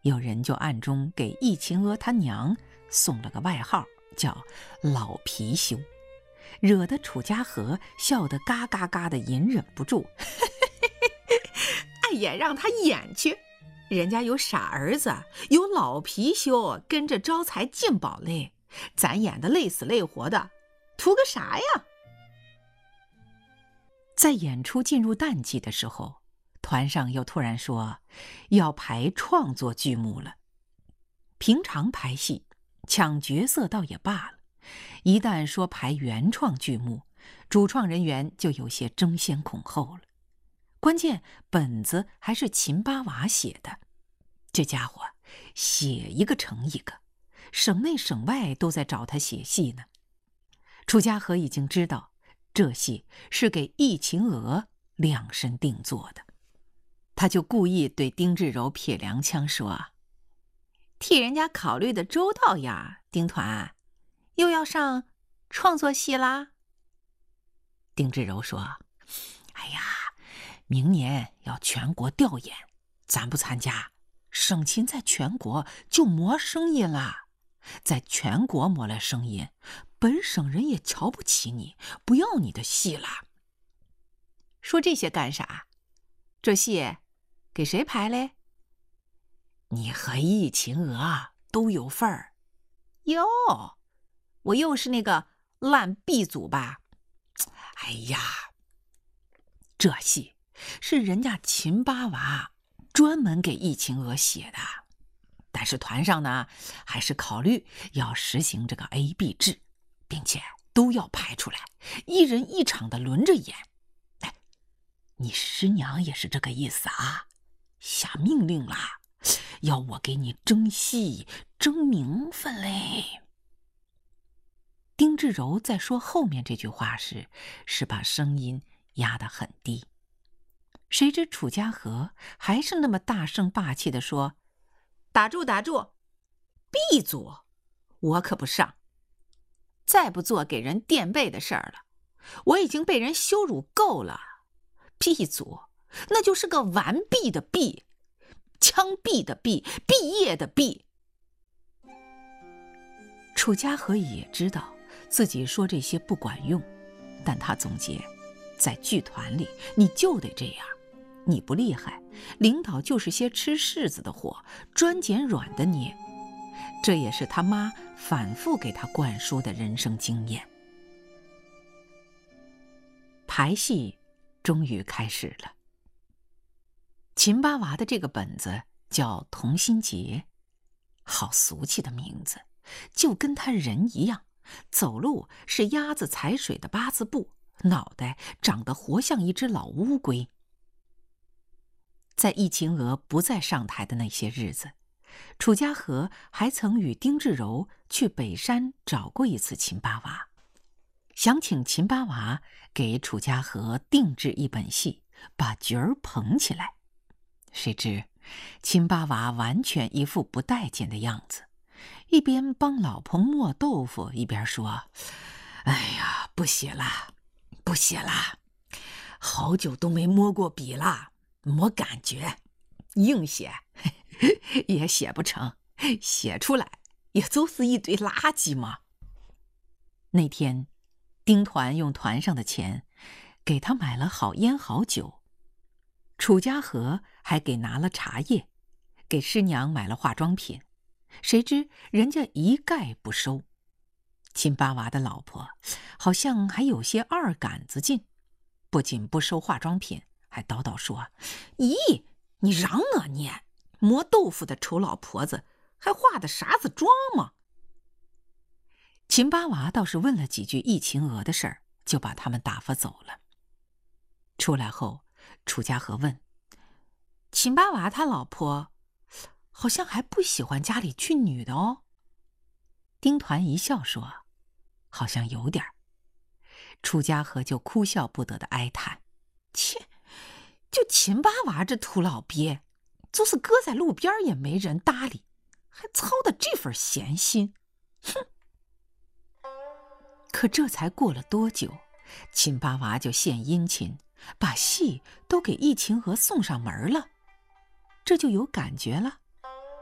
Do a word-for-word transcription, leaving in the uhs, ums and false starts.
有人就暗中给易秦娥她娘送了个外号，叫老貔貅，惹得楚家和笑得嘎嘎嘎的，隐忍不住。哎呀，让他演去，人家有傻儿子，有老貔貅跟着招财进宝嘞，咱演的累死累活的，图个啥呀？在演出进入淡季的时候，团上又突然说要排创作剧目了。平常排戏抢角色倒也罢了，一旦说排原创剧目，主创人员就有些争先恐后了。关键本子还是秦八娃写的，这家伙写一个成一个，省内省外都在找他写戏呢。楚家和已经知道这戏是给易秦娥量身定做的，他就故意对丁志柔撇凉腔说：替人家考虑的周到呀，丁团，又要上创作戏啦。丁志柔说：哎呀，明年要全国调研，咱不参加，省亲在全国就没声音了，在全国没了声音，本省人也瞧不起你，不要你的戏了。说这些干啥？这戏给谁排嘞？你和易秦娥都有份儿。哟，我又是那个烂 B 组吧？哎呀，这戏是人家秦八娃专门给易秦娥写的，但是团上呢，还是考虑要实行这个 A B 制，并且都要排出来，一人一场的轮着演。哎，你师娘也是这个意思啊，下命令啦，要我给你争戏争名分嘞。丁志柔在说后面这句话时，是把声音压得很低。谁知楚家和还是那么大声霸气地说：打住打住 ，B 组我可不上，再不做给人垫背的事儿了，我已经被人羞辱够了。B 组那就是个完毕的毕，枪毙的毙，毕业的毕。楚家和也知道自己说这些不管用，但他总结，在剧团里你就得这样，你不厉害，领导就是些吃柿子的货，专捡软的捏。这也是他妈反复给他灌输的人生经验。排戏终于开始了。秦八娃的这个本子叫同心结，好俗气的名字，就跟他人一样，走路是鸭子踩水的八字步，脑袋长得活像一只老乌龟。在易秦娥不再上台的那些日子，楚家和还曾与丁志柔去北山找过一次秦八娃，想请秦八娃给楚家和定制一本戏，把角儿捧起来。谁知秦八娃完全一副不待见的样子，一边帮老婆磨豆腐，一边说：哎呀，不写了不写了，好久都没摸过笔了，没感觉，硬写也写不成，写出来也就是一堆垃圾嘛。那天丁团用团上的钱给他买了好烟好酒，楚家和还给拿了茶叶，给师娘买了化妆品，谁知人家一概不收。秦八娃的老婆好像还有些二杆子劲，不仅不收化妆品，还叨叨说：咦，你让我念磨豆腐的丑老婆子还化的啥子妆吗？秦八娃倒是问了几句易秦娥的事儿，就把他们打发走了。出来后，楚家和问：秦八娃他老婆好像还不喜欢家里去女的哦。丁团一笑说：好像有点儿。楚家和就哭笑不得的哀叹：切，就秦八娃这土老鳖，就是搁在路边也没人搭理，还操的这份闲心，哼！可这才过了多久，秦八娃就献殷勤，把戏都给易秦娥送上门了，这就有感觉了。